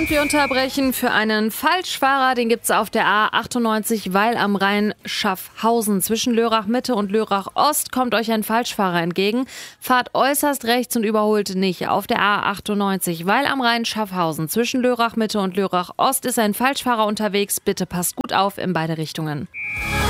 Und wir unterbrechen für einen Falschfahrer. Den gibt's auf der A98 Weil am Rhein Schaffhausen. Zwischen Lörrach Mitte und Lörrach Ost kommt euch ein Falschfahrer entgegen. Fahrt äußerst rechts und überholt nicht. Auf der A98 Weil am Rhein Schaffhausen. Zwischen Lörrach Mitte und Lörrach Ost ist ein Falschfahrer unterwegs. Bitte passt gut auf in beide Richtungen.